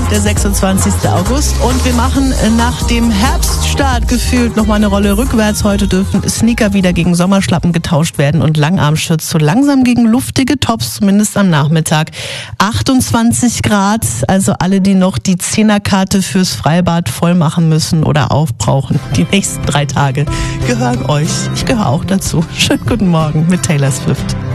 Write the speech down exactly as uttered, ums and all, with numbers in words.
der sechsundzwanzigsten August. Und wir machen nach dem Herbststart gefühlt noch mal eine Rolle rückwärts. Heute dürfen Sneaker wieder gegen Sommerschlappen getauscht werden und Langarmshirts so langsam gegen luftige Tops, zumindest am Nachmittag. achtundzwanzig Grad, also alle, die noch die Zehnerkarte fürs Freibad voll machen müssen oder aufbrauchen. Die nächsten drei Tage gehören euch. Ich gehöre auch dazu. Schönen guten Morgen mit Taylor Swift.